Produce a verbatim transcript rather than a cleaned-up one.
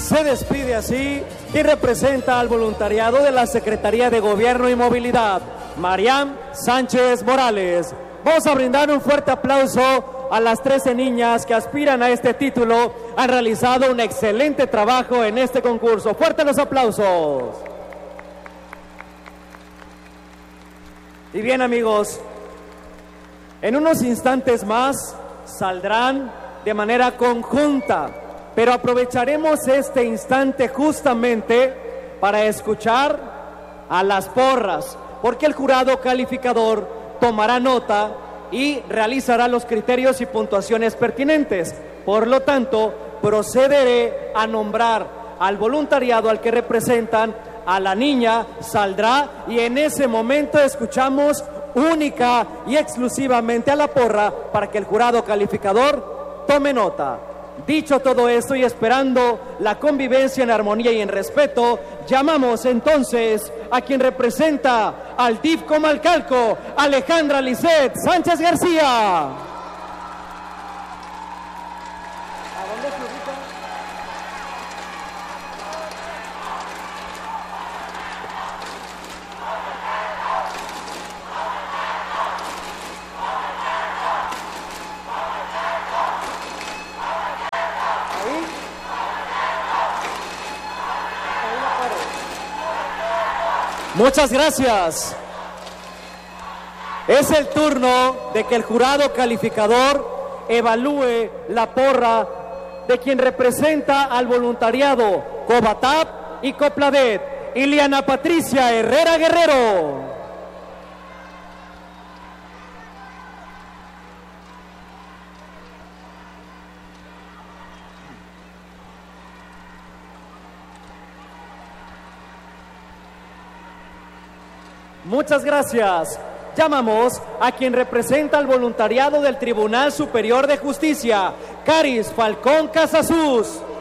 Se despide así quien representa al voluntariado de la Secretaría de Gobierno y Movilidad, Mariam Sánchez Morales. Vamos a brindar un fuerte aplauso a las trece niñas que aspiran a este título. Han realizado un excelente trabajo en este concurso. Fuertes los aplausos. Y bien, amigos, en unos instantes más saldrán de manera conjunta, pero aprovecharemos este instante justamente para escuchar a las porras, porque el jurado calificador tomará nota y realizará los criterios y puntuaciones pertinentes. Por lo tanto, procederé a nombrar al voluntariado al que representan. A la niña saldrá y en ese momento escuchamos única y exclusivamente a la porra para que el jurado calificador tome nota. Dicho todo esto y esperando la convivencia en armonía y en respeto, llamamos entonces a quien representa al D I F Comalcalco, Alejandra Lisset Sánchez García. ¿A dónde se ubica? Muchas gracias. Es el turno de que el jurado calificador evalúe la porra de quien representa al voluntariado Cobatap y Copladet, Iliana Patricia Herrera Guerrero. Muchas gracias. Llamamos a quien representa al voluntariado del Tribunal Superior de Justicia, Caris Falcón Casasus.